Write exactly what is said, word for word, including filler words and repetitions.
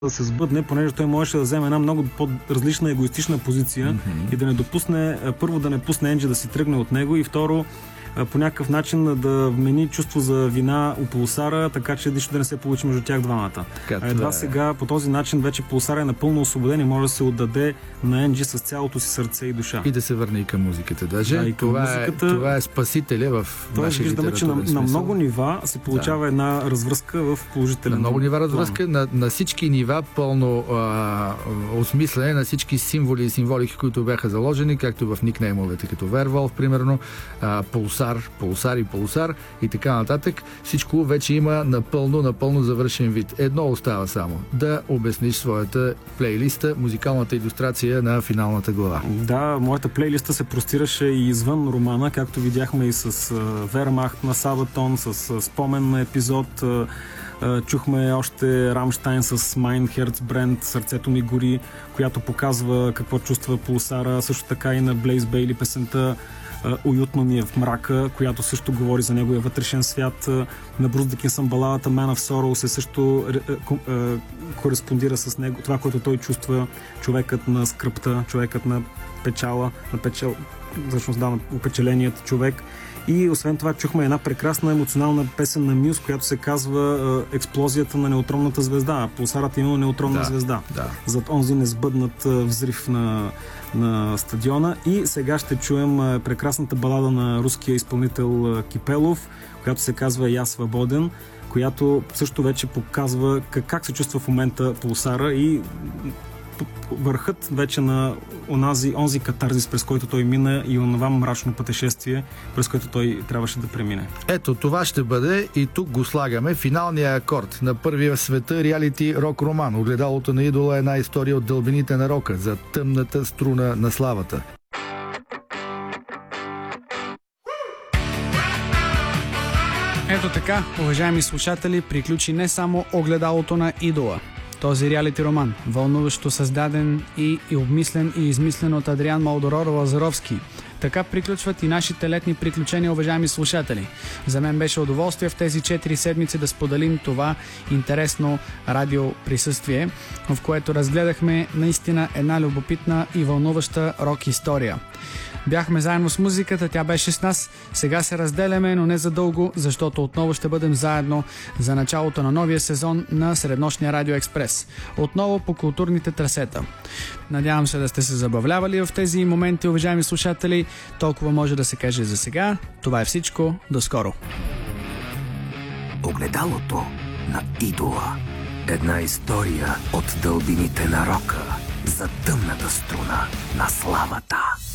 да се сбъдне, понеже той можеше да вземе една много по-различна егоистична позиция mm-hmm. и да не допусне, първо да не пусне Енджи да си тръгне от него и второ по някакъв начин да вмени чувство за вина у Пулсара, така че нищо да не се получи между тях двамата. Така, едва е. Сега по този начин вече Пулсар е напълно освободен и може да се отдаде на Енджи с цялото си сърце и душа. И да се върне и към музиката. Даже да, и към това, музиката, е, това е спасителя в нашия виждаме, че на, на много нива се получава да. една развръзка в положителен. На много нива развръзка, на, на всички нива пълно а, осмислене на всички символи и символики, които бяха заложени, както в никнеймовете, като Верволф, примерно, а, Пулсар, Пулсар и Пулсар и така нататък. Всичко вече има напълно, напълно завършен вид. Едно остава само. Да обясниш своята плейлиста, музикалната илюстрация на финалната глава. Да, моята плейлиста се простираше и извън романа, както видяхме и с Вермахт на Сабатон, с спомен на епизод. Чухме още Рамштайн с Mein Herz brennt, Сърцето ми гори, която показва какво чувства Пулсара. Също така и на Блейз Бейли песента Уютно ми е в мрака, която също говори за неговия вътрешен свят. На Брус Дикинсън баладата Man of Sorrow се също кореспондира с него, това, което той чувства, човекът на скръпта, човекът на печала, на печал, всъщност да, на опечеленият човек. И освен това чухме една прекрасна емоционална песен на Мюз, която се казва Експлозията на неутронната звезда. Пулсарът е имал неутронна да, звезда. Да. Зад онзи несбъднат взрив на, на стадиона. И сега ще чуем прекрасната балада на руския изпълнител Кипелов, която се казва Я свободен, която също вече показва как, как се чувства в момента Пулсара и върхът вече на онази, онзи катарзис, през който той мина и онова мрачно пътешествие, през което той трябваше да премине. Ето, това ще бъде и тук го слагаме. Финалният акорд на първия в света реалити рок роман. Огледалото на идола е една история от дълбините на рока за тъмната струна на славата. Ето така, уважаеми слушатели, приключи не само огледалото на идола. Този реалити роман, вълнуващо създаден и, и обмислен и измислен от Адриан Малдорор Лазаровски. Така приключват и нашите летни приключения, уважаеми слушатели. За мен беше удоволствие в тези четири седмици да споделим това интересно радио присъствие, в което разгледахме наистина една любопитна и вълнуваща рок история. Бяхме заедно с музиката, тя беше с нас. Сега се разделяме, но не за дълго, защото отново ще бъдем заедно за началото на новия сезон на Среднощния радио експрес. Отново по културните трасета. Надявам се да сте се забавлявали в тези моменти, уважаеми слушатели. Толкова може да се каже за сега. Това е всичко. До скоро. Огледалото на идола. Една история от дълбините на рока за тъмната струна на славата.